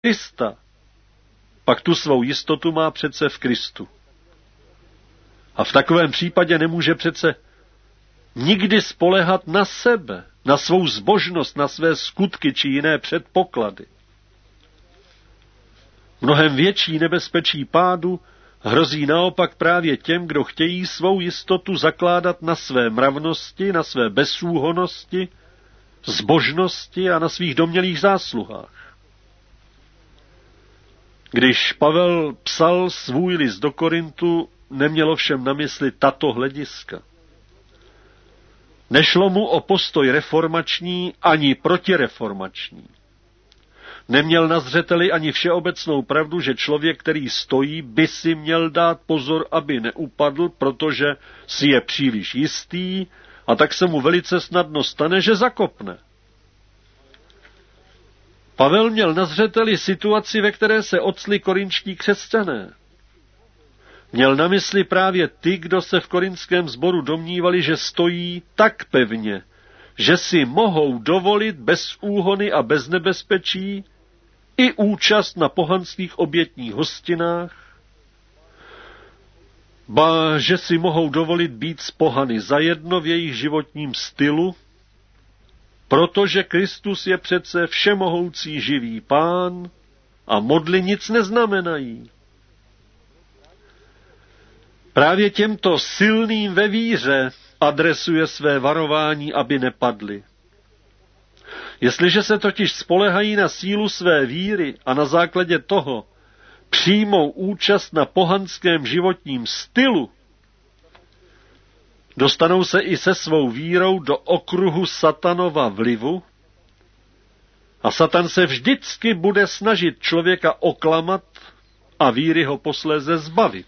Krista, pak tu svou jistotu má přece v Kristu. A v takovém případě nemůže přece nikdy spoléhat na sebe, na svou zbožnost, na své skutky či jiné předpoklady. Mnohem větší nebezpečí pádu hrozí naopak právě těm, kdo chtějí svou jistotu zakládat na své mravnosti, na své bezúhonnosti, zbožnosti a na svých domnělých zásluhách. Když Pavel psal svůj list do Korintu, neměl ovšem na mysli tato hlediska. Nešlo mu o postoj reformační ani protireformační. Neměl na zřeteli ani všeobecnou pravdu, že člověk, který stojí, by si měl dát pozor, aby neupadl, protože si je příliš jistý a tak se mu velice snadno stane, že zakopne. Pavel měl na zřeteli situaci, ve které se octli korinští křesťané. Měl na mysli právě ty, kdo se v korinském sboru domnívali, že stojí tak pevně, že si mohou dovolit bez úhony a bez nebezpečí i účast na pohanských obětních hostinách, ba že si mohou dovolit být s pohany zajedno v jejich životním stylu, protože Kristus je přece všemohoucí živý Pán a modly nic neznamenají. Právě těmto silným ve víře adresuje své varování, aby nepadli. Jestliže se totiž spolehají na sílu své víry a na základě toho přijmou účast na pohanském životním stylu, dostanou se i se svou vírou do okruhu satanova vlivu a Satan se vždycky bude snažit člověka oklamat a víry ho posléze zbavit.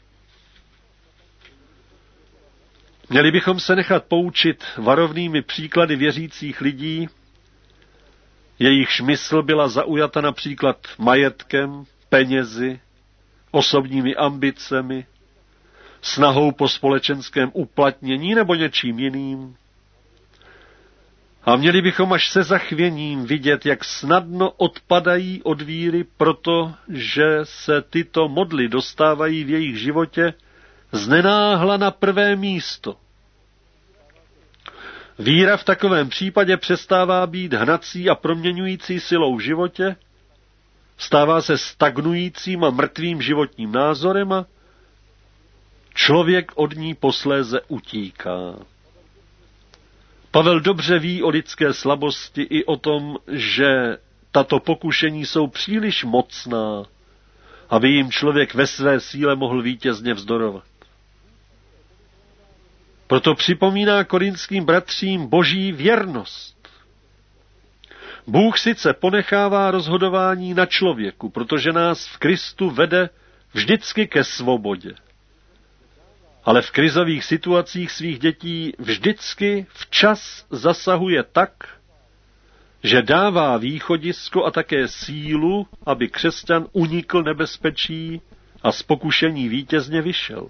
Měli bychom se nechat poučit varovnými příklady věřících lidí, jejichž mysl byla zaujata například majetkem, penězi, osobními ambicemi, snahou po společenském uplatnění nebo něčím jiným. A měli bychom až se zachvěním vidět, jak snadno odpadají od víry, protože se tyto modly dostávají v jejich životě znenáhla na prvé místo. Víra v takovém případě přestává být hnací a proměňující silou v životě, stává se stagnujícím a mrtvým životním názorem a člověk od ní posléze utíká. Pavel dobře ví o lidské slabosti i o tom, že tato pokušení jsou příliš mocná, aby jim člověk ve své síle mohl vítězně vzdorovat. Proto připomíná korinským bratřím boží věrnost. Bůh sice ponechává rozhodování na člověku, protože nás v Kristu vede vždycky ke svobodě. Ale v krizových situacích svých dětí vždycky včas zasahuje tak, že dává východisko a také sílu, aby křesťan unikl nebezpečí a z pokušení vítězně vyšel.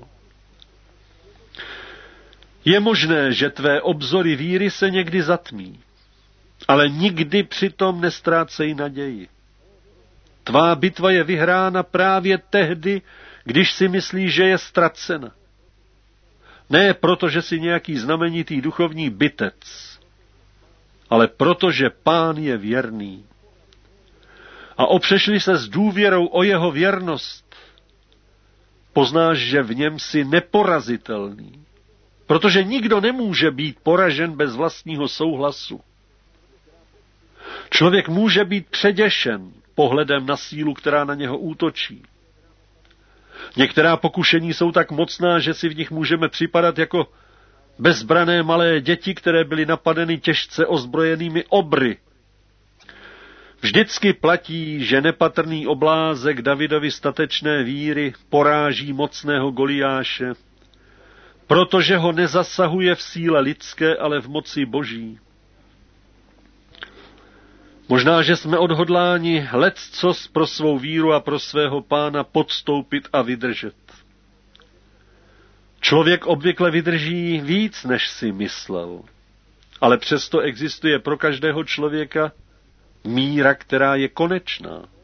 Je možné, že tvé obzory víry se někdy zatmí, ale nikdy přitom nestrácej naději. Tvá bitva je vyhrána právě tehdy, když si myslíš, že je ztracena. Ne proto, že jsi nějaký znamenitý duchovní bytec, ale proto, že Pán je věrný. A opřešli se s důvěrou o jeho věrnost, poznáš, že v něm jsi neporazitelný, protože nikdo nemůže být poražen bez vlastního souhlasu. Člověk může být předěšen pohledem na sílu, která na něho útočí. Některá pokušení jsou tak mocná, že si v nich můžeme připadat jako bezbrané malé děti, které byly napadeny těžce ozbrojenými obry. Vždycky platí, že nepatrný oblázek Davidovy statečné víry poráží mocného Goliáše, protože ho nezasahuje v síle lidské, ale v moci boží. Možná, že jsme odhodláni leccos pro svou víru a pro svého Pána podstoupit a vydržet. Člověk obvykle vydrží víc, než si myslel, ale přesto existuje pro každého člověka míra, která je konečná.